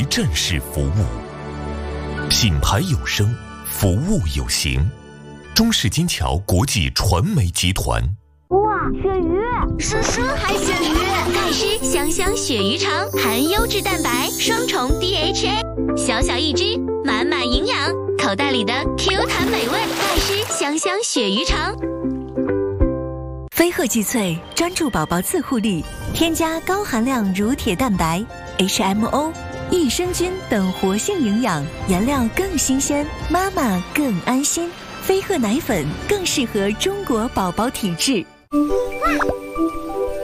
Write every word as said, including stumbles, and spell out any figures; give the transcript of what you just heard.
正式服务。品牌有声，服务有形。中式金桥国际传媒集团。 哇，鳕鱼！ 叔叔还鳕鱼，盖诗香香鳕鱼肠，含优质蛋白，双重 D H A， 小小一只，满满营养，口袋里的 Q 弹美味。盖诗香香鳕鱼肠。 飞鹤济萃专注宝宝自护力，添加高含量乳铁蛋白、H M O、益生菌等活性营养，原料更新鲜，妈妈更安心。飞鹤奶粉更适合中国宝宝体质。 哇